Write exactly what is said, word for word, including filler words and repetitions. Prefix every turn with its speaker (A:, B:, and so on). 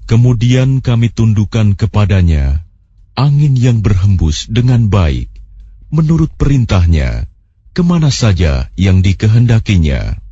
A: Kemudian kami tundukkan kepadanya angin yang berhembus dengan baik, menurut perintahnya, kemana saja yang dikehendakinya.